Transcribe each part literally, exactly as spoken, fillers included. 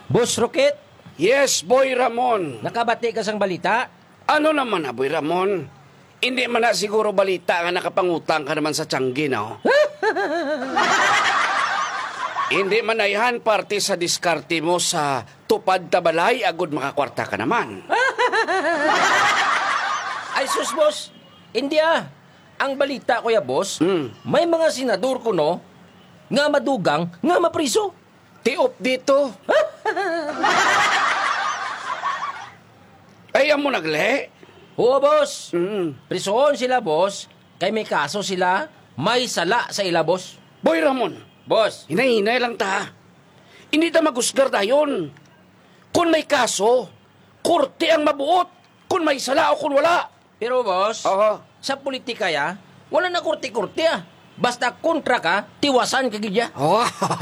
Boss Rocket, Yes, Boy Ramon. nakabati ka sang balita? Ano naman na, Boy Ramon? Hindi man na siguro balita nga nakapangutang ka naman sa Tianggi, no? Hindi man na yan parte sa diskarte mo sa tupad tabalay agud makakwarta ka naman. Ay sus, boss. Hindi ah. Ang balita ko ya, boss, Mm. may mga senador ko, no, nga madugang, nga mapriso. Tiop dito. Ay, amo nagle. Oo, boss. Mm. Prisoon sila, boss. Kay may kaso sila, may sala sa ila, boss. Boy Ramon, Boss. hinay-hinay lang ta. Hindi ta magusgar dayon. Kung may kaso, korte ang mabuot. Kung may sala o kung wala. Pero, boss, Oo. sa politika ya, wala na kurti-kurti ah. Basta kontra ka, tiwasan ka gidya. Oh.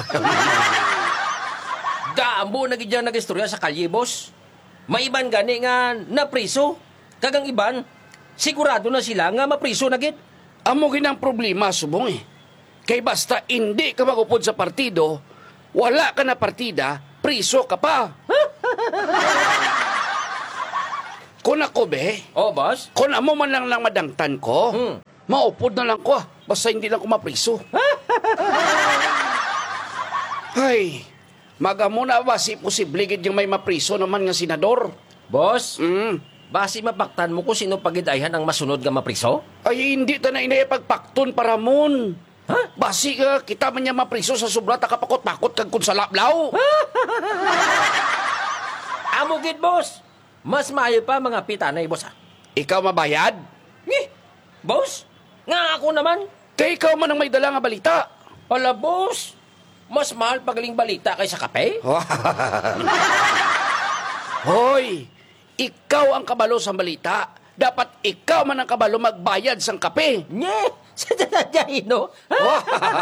Daambo na gidya nag-istorya sa kalye, boss. May iban gani nga napriso. Kagang iban, sigurado na sila nga mapriso na gid. Amo ginang problema, subong eh. Kay basta hindi ka magupod sa partido, wala ka na partida, priso ka pa. Kung ako, be, Oh, boss? kung amo man lang lang madangtan ko, Hmm. maupod na lang ko, ah. Basta hindi lang ko mapriso. Ay, magamo na ba si posible gid yung may mapriso naman nga senador? Boss, Mm. basi mapaktan mo kung sino pagidayhan ang masunod nga mapriso? Ay, hindi ta na inaipagpakton para mon. Ha? Basi ka, kita man niya mapriso sa sobra, takapakot-pakot kag kun sa lablaw. Amo gid, boss. Mas maayo pa mga pitanay, boss ah. Ikaw mabayad? Eh, boss? Nga ako naman. Kay ikaw man ang may dala nga balita. Hala, boss. Mas mahal pagaling balita kaysa kape? Hoy, ikaw ang kabalo sa balita. Dapat ikaw man ang kabalo magbayad sang kape. Nye, sa dadyahin, no? Oh.